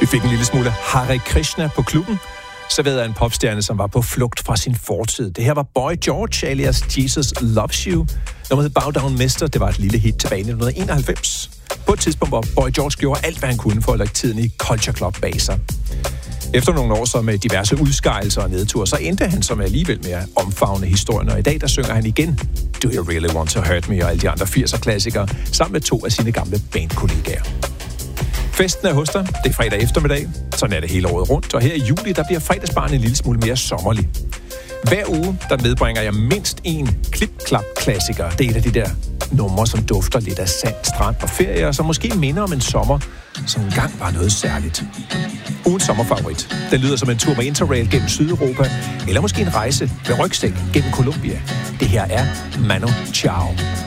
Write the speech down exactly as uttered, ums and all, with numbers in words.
Vi fik en lille smule Hare Krishna på klubben, serveret af en popstjerne, som var på flugt fra sin fortid. Det her var Boy George alias Jesus Loves You. Nummeret hed Bow Down Mister. Det var et lille hit tilbage i nitten enoghalvfems. På et tidspunkt, hvor Boy George gjorde alt, hvad han kunne for at lægge tiden i Culture Club bag sig. Efter nogle år så med diverse udskejelser og nedture, så endte han som alligevel med at omfavne historien, og i dag der synger han igen Do You Really Want To Hurt Me og alle de andre firser-klassikere, sammen med to af sine gamle bandkollegaer. Festen er hos dig. Det er fredag eftermiddag. Sådan er det hele året rundt. Og her i juli, der bliver fredagsbaren en lille smule mere sommerlig. Hver uge, der medbringer jeg mindst en klip-klap-klassiker. Det er et af de der numre, som dufter lidt af sand, strand og ferie, og som måske minder om en sommer, som engang var noget særligt. Ugens sommerfavorit. Den lyder som en tur med Interrail gennem Sydeuropa, eller måske en rejse med rygsæk gennem Colombia. Det her er Manu Chao.